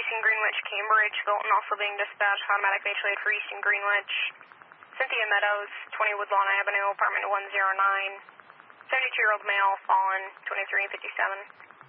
Easton Greenwich, Cambridge. Fulton also being dispatched, automatic mutual aid for Easton Greenwich. Cynthia Meadows, 20 Woodlawn Avenue, apartment 109. 72-year-old male, fallen, 2357.